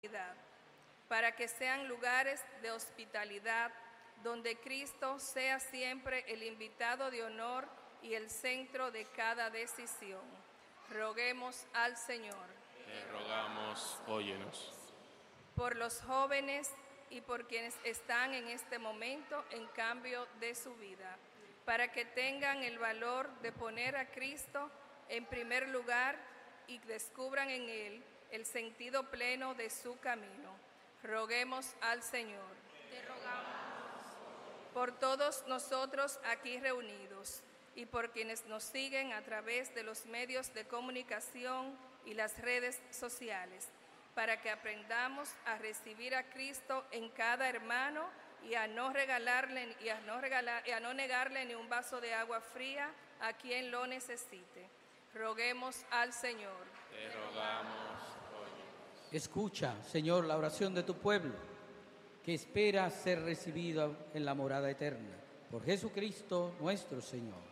para que sean lugares de hospitalidad, donde Cristo sea siempre el invitado de honor y el centro de cada decisión. Roguemos al Señor. Te rogamos, óyenos. Por los jóvenes y por quienes están en este momento en cambio de su vida, para que tengan el valor de poner a Cristo en primer lugar y descubran en Él el sentido pleno de su camino. Roguemos al Señor. Te rogamos. Por todos nosotros aquí reunidos y por quienes nos siguen a través de los medios de comunicación y las redes sociales, para que aprendamos a recibir a Cristo en cada hermano y a no negarle ni un vaso de agua fría a quien lo necesite. Roguemos al Señor. Te rogamos, óyenos. Escucha, Señor, la oración de tu pueblo, que espera ser recibido en la morada eterna. Por Jesucristo nuestro Señor.